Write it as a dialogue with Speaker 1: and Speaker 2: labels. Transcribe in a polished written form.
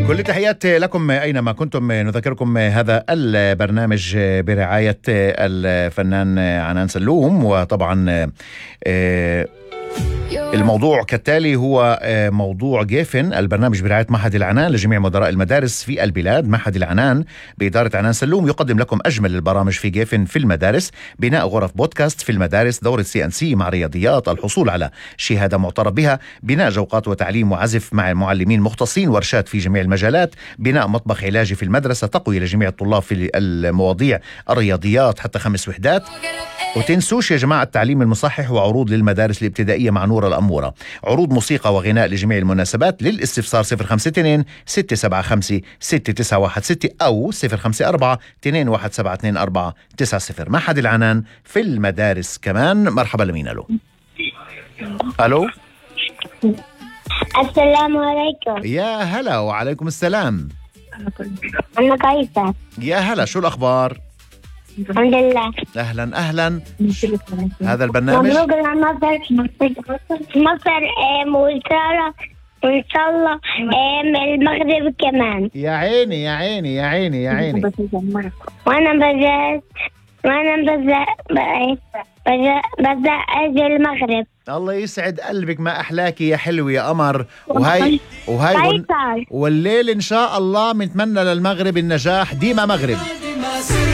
Speaker 1: كل التحيات لكم أينما كنتم. نذكركم هذا البرنامج برعاية الفنان عنان سلوم. وطبعا الموضوع كالتالي هو موضوع جيفن. البرنامج برعاية معهد العنان لجميع مدراء المدارس في البلاد. معهد العنان بإدارة عنان سلوم يقدم لكم أجمل البرامج في جيفن في المدارس: بناء غرف بودكاست في المدارس، دورة CNC مع رياضيات، الحصول على شهادة معترف بها، بناء جوقات وتعليم وعزف مع معلمين مختصين، ورشات في جميع المجالات، بناء مطبخ علاجي في المدرسة، تقوية لجميع الطلاب في المواضيع الرياضيات حتى 5 وحدات. وتنسوش يا جماعة التعليم المصحح وعروض للمدارس الابتدائية مع نور الأمورة، عروض موسيقى وغناء لجميع المناسبات. للاستفسار 052 675 6916 أو 054 21724 90. معهد العنان في المدارس كمان. مرحبا لمين؟ ألو.
Speaker 2: السلام عليكم.
Speaker 1: يا هلا. وعليكم السلام.
Speaker 2: أنا كويسة.
Speaker 1: يا هلا، شو الأخبار؟
Speaker 2: الحمد لله.
Speaker 1: أهلا. هذا البرنامج
Speaker 2: مبروك مصر وإنشاء الله المغرب كمان.
Speaker 1: يا عيني يا عيني يا عيني يا عيني.
Speaker 2: وأنا بزق أجي المغرب.
Speaker 1: الله يسعد قلبك، ما أحلاكي يا حلوة يا قمر. وهاي والليل إن شاء الله بنتمنى للمغرب النجاح. ديما مغرب.